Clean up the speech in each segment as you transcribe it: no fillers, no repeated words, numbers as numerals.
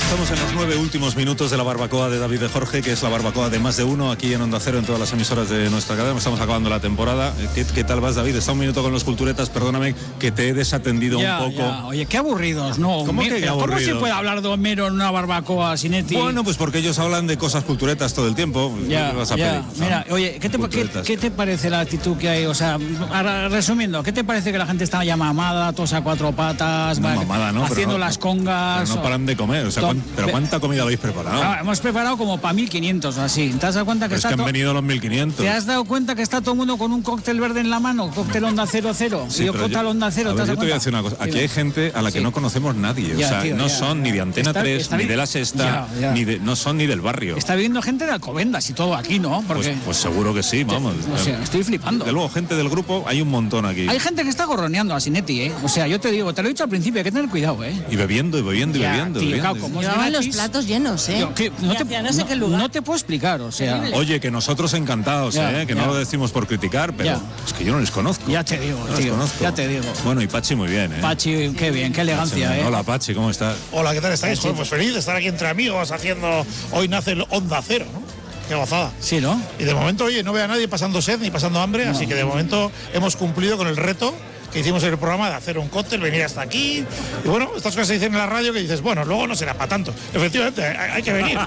Estamos en los 9 últimos minutos de la barbacoa de David de Jorge, que es la barbacoa de más de uno aquí en Onda Cero, en todas las emisoras de nuestra cadena. Estamos acabando la temporada. ¿Qué tal vas, David? Está un minuto con los culturetas, perdóname que te he desatendido un poco. Ya. Oye, qué aburridos, ¿no? ¿Cómo que aburridos? ¿Cómo se puede hablar de Homero en una barbacoa, Sinetti? Bueno, pues porque ellos hablan de cosas culturetas todo el tiempo. Ya. Mira, oye, ¿qué te parece la actitud que hay? O sea, resumiendo, ¿qué te parece que la gente está ya mamada, todos a cuatro patas, mamada, ¿no? haciendo las congas? Pero no paran de comer, o sea, ¿cuánta comida habéis preparado? Hemos preparado como para 1.500 o así. ¿Te has dado cuenta que es que han venido los 1.500? ¿Te has dado cuenta que está todo el mundo con un cóctel verde en la mano? Cóctel Onda 00. Sí, y yo cóctel Onda 0. Yo te voy a decir una cosa. Aquí hay gente a la que no conocemos nadie. O sea, no son ni de Antena 3, ni de La Sexta, no son ni del barrio. Está viviendo gente de Alcobendas y todo aquí, ¿no? Porque, pues seguro que sí, vamos. O sea, estoy flipando. De luego, gente del grupo, hay un montón aquí. Hay gente que está gorroneando a Sinetti, ¿eh? O sea, yo te digo, te lo he dicho al principio, hay que tener cuidado, ¿eh? Y bebiendo. Tío, llevaban los platos llenos, ¿eh? No sé qué lugar. No te puedo explicar, o sea. Oye, que nosotros encantados, que no lo decimos por criticar, pero es que yo no les conozco. Ya te digo, tío. Ya te digo. Bueno, y Pachi muy bien, ¿eh? Pachi, qué bien, qué elegancia, Pachi, ¿eh? Hola, Pachi, ¿cómo estás? Hola, ¿qué tal estáis? Pues feliz de estar aquí entre amigos haciendo. Hoy nace el Onda Cero, ¿no? Qué gozada. Sí, ¿no? Y de momento, oye, no veo a nadie pasando sed ni pasando hambre, así que de momento hemos cumplido con el reto que hicimos en el programa de hacer un cóctel, venir hasta aquí. Y bueno, estas cosas se dicen en la radio que dices, bueno, luego no será para tanto. Efectivamente, hay que venir.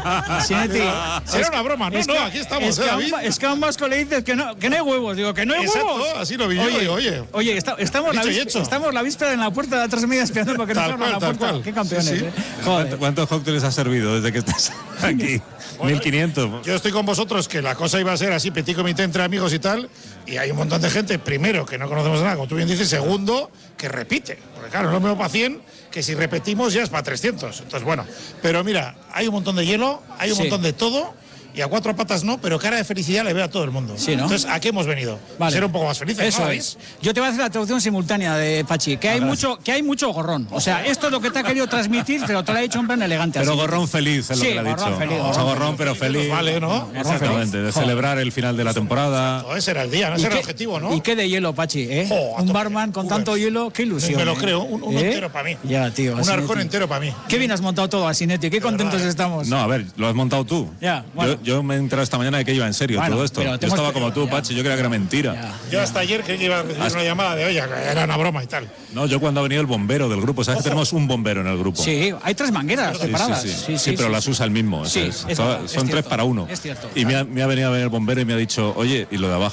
Será una broma, no, aquí estamos, David. Es que a un vasco le dices que no hay huevos, digo, que no hay huevos. Exacto, así lo vi yo, Oye, estamos la víspera en la puerta de la Transmedia esperando para que nos abran la puerta. Qué campeones, sí. ¿Cuántos cócteles has servido desde que estás aquí? Bueno, 1.500. Yo estoy con vosotros, que la cosa iba a ser así, petit comité entre amigos y tal, y hay un montón de gente, primero, que no conocemos nada, como tú bien dices, segundo, que repite. Porque claro, no es lo mismo para 100 que si repetimos ya es para 300. Entonces, bueno, pero mira, hay un montón de hielo, hay un montón de todo, y a cuatro patas no, pero cara de felicidad le veo a todo el mundo. Sí, ¿no? Entonces, ¿a qué hemos venido? Vale. Ser un poco más felices. Eso ¿no? es. Yo te voy a hacer la traducción simultánea de Pachi, que hay mucho gorrón. O sea, esto es lo que te ha querido transmitir, pero te lo ha dicho un plan elegante. Pero así. gorrón feliz es lo que le ha dicho. Gorrón pero feliz. Vale, ¿no? Exactamente, de celebrar el final de la temporada. Ese era el día, ese era el objetivo, ¿no? Y qué de hielo, Pachi, ¿eh? Un barman con tanto hielo, qué ilusión. Me lo creo, un entero para mí. Ya, tío. Un arcón entero para mí. Qué bien has montado todo, Asinetti, qué contentos estamos. No, a ver, lo has montado tú. Ya, bueno. Yo me he enterado esta mañana de que iba en serio todo esto. Yo estaba como tú, Pachi, yo creía que era mentira. Yo hasta ayer creí que iba a recibir una llamada de, oye, que era una broma y tal. No, yo cuando ha venido el bombero del grupo, ¿sabes que tenemos un bombero en el grupo? Sí, hay 3 mangueras separadas. Sí, pero las usa el mismo. Sí, son 3 para 1. Es cierto. Y me ha venido a ver el bombero y me ha dicho, oye, ¿y lo de abajo